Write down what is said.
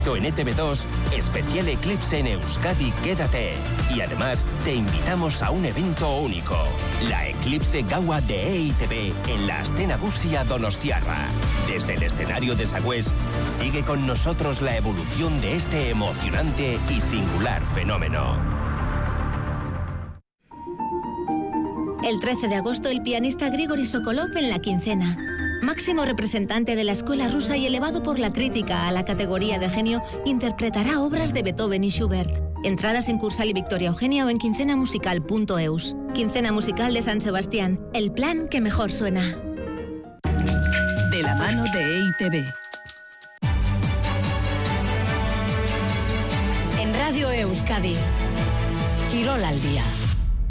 En ETV2, especial Eclipse en Euskadi, quédate. Y además, te invitamos a un evento único. La Eclipse Gaua de EITB en la Aste Nagusia Donostiarra. Desde el escenario de Sagüés, sigue con nosotros la evolución de este emocionante y singular fenómeno. El 13 de agosto, el pianista Grigori Sokolov en la Quincena. Máximo representante de la escuela rusa y elevado por la crítica a la categoría de genio, interpretará obras de Beethoven y Schubert. Entradas en Cursal y Victoria Eugenia o en quincenamusical.eus. Quincena Musical de San Sebastián, el plan que mejor suena. De la mano de EITB. En Radio Euskadi, Quirol al día.